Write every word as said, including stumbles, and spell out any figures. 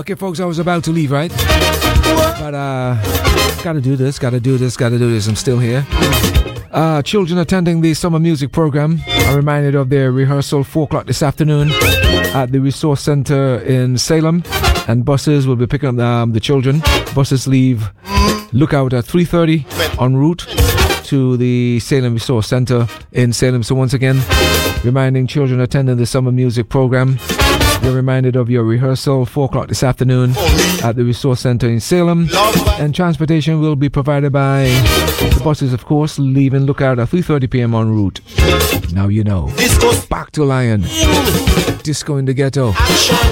Okay, folks, I was about to leave, right? But, uh, gotta do this, gotta do this, gotta do this. I'm still here. Uh, children attending the summer music program are reminded of their rehearsal four o'clock this afternoon at the Resource Center in Salem. And buses will be picking up um, the children. Buses leave Lookout at three thirty en route to the Salem Resource Center in Salem. So once again, reminding children attending the summer music program, you're reminded of your rehearsal four o'clock this afternoon at the Resource Center in Salem. And transportation will be provided by the buses, of course, leaving Lookout at three thirty p.m. en route. Now you know. Back to Lion. Disco in the Ghetto.